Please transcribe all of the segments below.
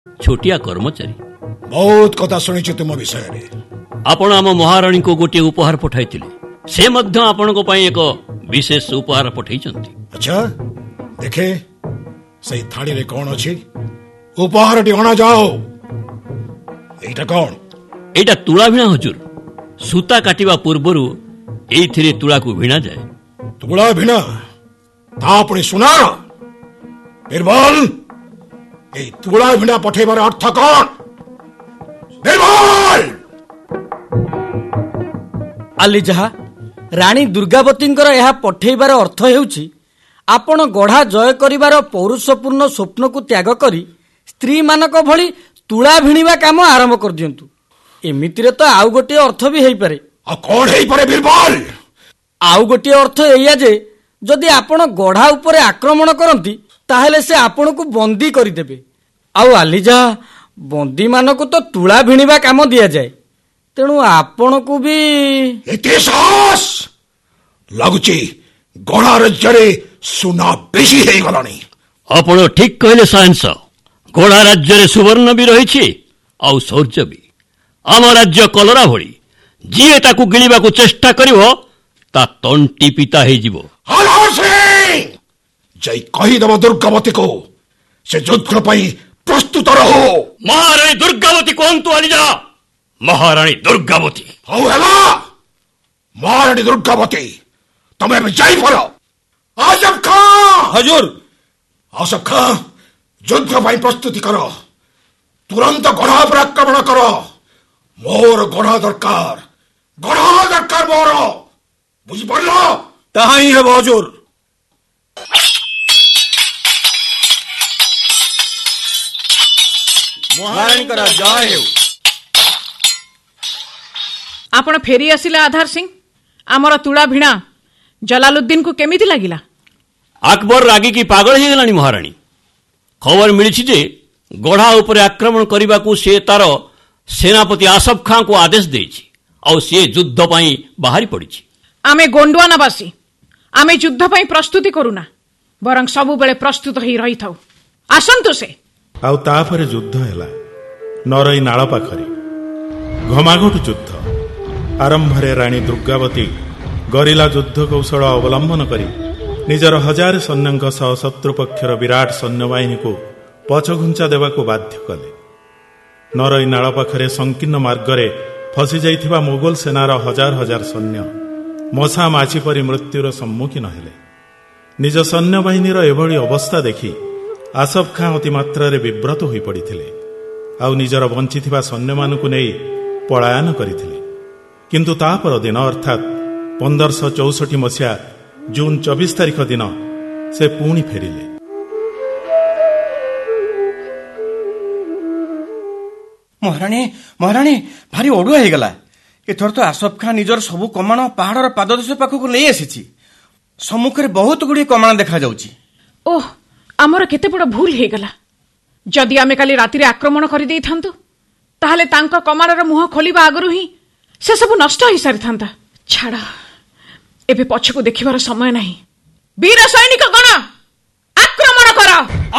छोटिया कर्मचारी। बहुत कथा शुणी तुम विषय रे। आपण आम महाराणी को गोटे उपहार पठाइथिले, से मध्य आपण को पई एक विशेष उपहार पठाइचंती। अच्छा देखे सही थाली रे कौन अछि? उपहार टी अणा जाओ। एटा कौन? एटा तुला भिणा हुजूर। सूता काटिबा पूर्वरु एइथिरे तुला को भिणा जाए। तुला भिणा ता पुणी सुनार बीरबल, ए तुला भिणा पठेबार अर्थ कौन? बीरबल! आलिजाहा रानी दुर्गावतींकर यह पठेबार अर्थ हेउछि आपण गढ़ा जय करिबार पौरुषपूर्ण स्वप्न को त्याग करी स्त्री मानक भली तुला भिणिबा काम आरंभ कर दियंतु। एमितिरे तो आउ गोटे अर्थ भी हेई पारे। आ कोन हेई पारे बीरबल? आउ गोटे अर्थ एया जे जदि आपण गढ़ा उपरे आक्रमण करंती ताहेले से आपण को बंदी करि देबे। आउ आलिजाहा बंदी मानक तो तुला भिणिबा काम दिया जाए, तेणु आपण को भी एते साहस लागुची गढ़ा राज्य सुना बेसी हे गलानी। आपण ठीक कहले साहस। गढ़ा राज्य सुवर्ण भी रही आउ शौर्य भी। आम राज्य कलरा भली जी ताकू गिलिबा को चेष्टा करिवो ता तंटी पिता हे जीवो। जय कहीदेव दुर्गावती को से युद्ध पई प्रस्तुत रहो। महारानी दुर्गावती कहतु आलिजा। महारानी दुर्गावती। हौ हेला महारानी दुर्गावती तमे भी जाई पड़ो। आजम खां। हजूर। आजम खां युद्ध पई प्रस्तुति करो। तुरंत गढ़ा पर आक्रमण करो। मोर गढ़ा दरकार मोर। बुझी पड़लो? ताहा ही है हजूर। महारानी करा जय हो। आपण फेरी आसिले आधार सिंह। आमर तुला भिणा जलालुद्दीन को केमिति लागिला? अकबर रागी की पागल हो गलानी महारानी। खबर मिली जे गढ़ा उपरे आक्रमण करने को से तार सेनापति आसफ खां को आदेश देछि और से युद्ध पई बाहरी पड़ी। आमे गोंडवानावासी आमे युद्ध पई प्रस्तुति करूना, बरं सबु बेले प्रस्तुत ही रही थाउ। आसंतु से आउ तापरे युद्ध हैला नरई नाळ पाखरे। घमाघोट युद्ध आरंभरे रानी दुर्गावती गरिला युद्ध कौशल अवलंबन करी निजर 1000 सैन्यଙ୍କ सह शत्रु पक्षर विराट सैन्यबाहिनी को पछघुंचा देवाको बाध्य कले। नरई नाळ पाखरे संकीर्ण मार्गरे फसी जाइथिबा मुगल सेनार हजार हजार सैन्य मशा माछी परी मृत्युर सम्मुखीन हेले। निज सैन्यबाहिनीर एभली अवस्था देखि आसफ खां अति मात्रारे विव्रत होई पड़िथिले आउ निजर बंचिथिबा सैन्यमानकु नेई पलायन करिथिले। किंतु ता पर दिन अर्थात 1564 मसिया जून 24 तारिख दिन से पुणी फेरिले। महाराणी भारी ओडुआ हो गला। एथर तो आसफ खां निजर सबु कमाण पहाड़र पाददेश पाखक नहीं आसी। सम्मुखें बहुत गुड़ी कमाण देखा जाउची। ओह आमर केते बड़ भूल हो गला। जदि आमे काली राति आक्रमण कर देई थांतु ताहले तांको कमाणर मुह खोलिबा आगरु ही से सब नष्ट हो सारी थांता। छाड़ एबे पछको देखिबार समय नहीं। वीर सैनिक गण आक्रमण कर।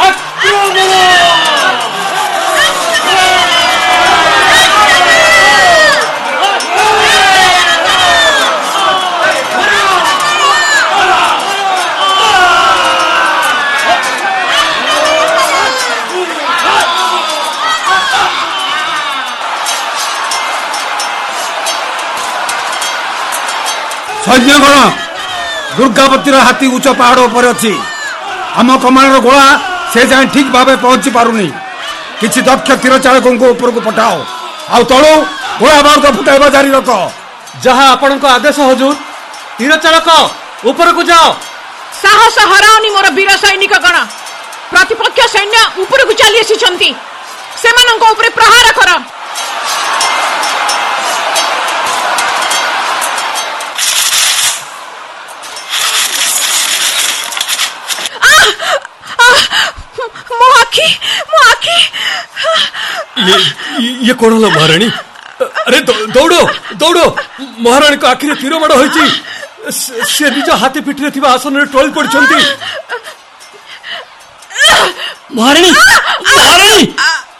सैन्यगण दुर्गावतीर हाथी उच्च पहाड़ पर अच्छी। आम कमांडर गोला से जाए ठीक भाव पहुंची पारुनी। किसी दक्ष तीर चालकों को ऊपर को पठाओ आउ तलू गोला बारूद फुटाइबा जारी रख। जहाँ आपण को आदेश हजूर। तीर चालक ऊपर को जाओ। साहस हराओनी मोर वीर सैनिक गण। प्रतिपक्ष सैन्य ऊपर को चली आसी सेमानंको ऊपर प्रहार कर। ये कौन हला महारानी? अरे दौड़ो दौड़ो। महारानी को आखिर तीर माड़ होइची। से निज हाथी पिठरे थिबा आसन रे टोल पड़छंती। महारानी महारानी